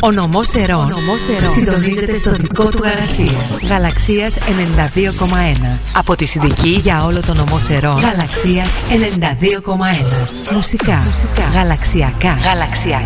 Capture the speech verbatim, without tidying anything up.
Ο νομός Ερών συντονίζεται στο δικό του γαλαξία. Γαλαξίας ενενήντα δύο κόμμα ένα. Από τη Συνδική για όλο το νομό Ερών. Γαλαξίας ενενήντα δύο κόμμα ένα. Μουσικά, Μουσικά. Γαλαξιακά. Γαλαξιακά.